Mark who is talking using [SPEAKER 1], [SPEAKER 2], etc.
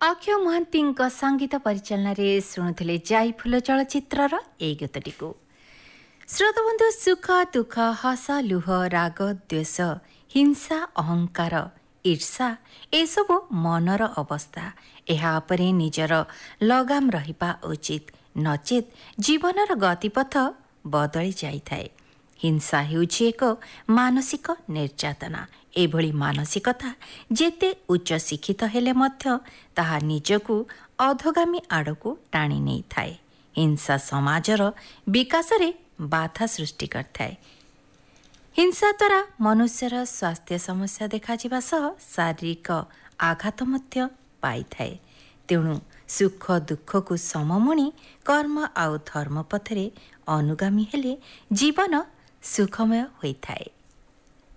[SPEAKER 1] अक्षय महांतीଙ୍କ संगीत परिचालन शुणुले जाइफुल चलचित्रर ए गीतटी श्रोतबंधु सुख दुख हस लुह राग द्वेष हिंसा अहंकार ईर्षा एसबु मनर अवस्था ଏହା ଉପରେ ନିଜର ଲଗାମ ରହିବା ଉଚିତ ନଚେତ ଜୀବନର ଗତିପଥ ବଦଳି ଯାଇଥାଏ। ହିଂସା ହେଉଛି ଏକ ମାନସିକ ନିର୍ଯାତନା। ଏଭଳି ମାନସିକତା ଯେତେ ଉଚ୍ଚ ଶିକ୍ଷିତ ହେଲେ ମଧ୍ୟ ତାହା ନିଜକୁ ଅଧୋଗାମୀ ଆଡ଼କୁ ଟାଣି ନେଇଥାଏ। ହିଂସା ସମାଜର ବିକାଶରେ ବାଧା ସୃଷ୍ଟି କରିଥାଏ। ହିଂସା ଦ୍ୱାରା ମନୁଷ୍ୟର ସ୍ୱାସ୍ଥ୍ୟ ସମସ୍ୟା ଦେଖାଯିବା ସହ ଶାରୀରିକ ଆଘାତ ମଧ୍ୟ ପାଇଥାଏ। ତେଣୁ ସୁଖ ଦୁଃଖକୁ ସମମଣି କର୍ମ ଆଉ ଧର୍ମ ପଥରେ ଅନୁଗାମୀ ହେଲେ ଜୀବନ ସୁଖମୟ ହୋଇଥାଏ।